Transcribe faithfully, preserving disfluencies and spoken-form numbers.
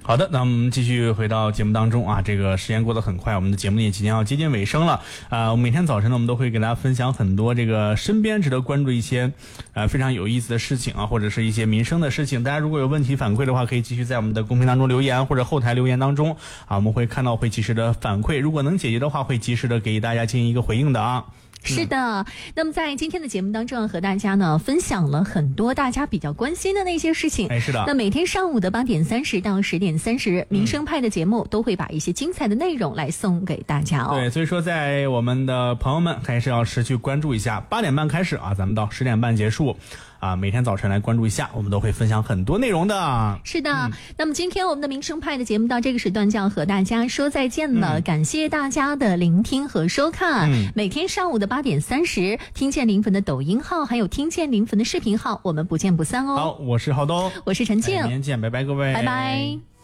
好的，那我们继续回到节目当中啊，这个时间过得很快，我们的节目也即将要接近尾声了啊、呃。每天早晨呢，我们都会给大家分享很多这个身边值得关注一些呃非常有意思的事情啊，或者是一些民生的事情。大家如果有问题反馈的话，可以继续在我们的公屏当中留言，或者后台留言当中啊，我们会看到，会及时的反馈。如果能解决的话，会及时的给大家进行一个回应的啊。 是的，那么在今天的节目当中和大家呢分享了很多大家比较关心的那些事情。 哎，是的。 那每天上午的八点三十到十点三十，民生派的节目都会把一些精彩的内容来送给大家哦。 对，所以说在我们的朋友们还是要持续关注一下，八点半开始啊，咱们到十点半结束。啊，每天早晨来关注一下，我们都会分享很多内容的。 是的、 嗯、 那么今天我们的民生派的节目到这个时段就要和大家说再见了、嗯、感谢大家的聆听和收看、嗯、每天上午的八点三十，听见临汾的抖音号还有听见临汾的视频号，我们不见不散哦。 好，我是浩东， 我是陈静、 哎、明天见，拜拜各位， 拜拜。